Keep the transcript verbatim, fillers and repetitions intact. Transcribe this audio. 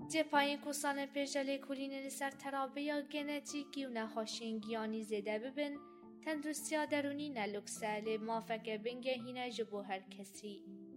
جه پایین کسان پیجاله کلینه سر ترابه یا گنتیکی و نخواشین گیانی زده ببین تندرستی درونی نلوکساله موافقه بنگه هینه جبو هر کسی.